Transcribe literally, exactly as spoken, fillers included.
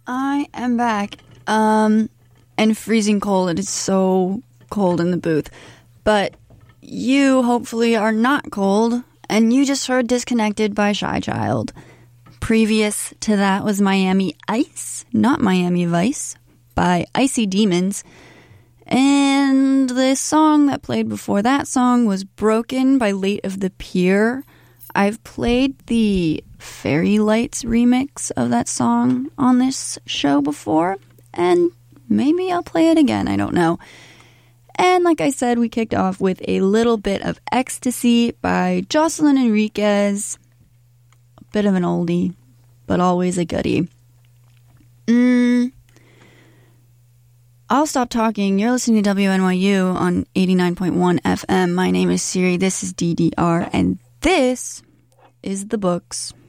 I am back. Um, and freezing cold. It is so cold in the booth. But you hopefully are not cold, and you just heard Disconnected by Shy Child. Previous to that was Miami Ice, not Miami Vice, by Icy Demons. And the song that played before that song was Broken by Late of the Pier. I've played the Fairy Lights remix of that song on this show before, and maybe I'll play it again, I don't know. And like I said, we kicked off with a little bit of Ecstasy by Jocelyn Enriquez. A bit of an oldie, but always a goodie. Mm. I'll stop talking. You're listening to W N Y U on eighty-nine point one F M. My name is Siri. This is D D R, and this is The Books.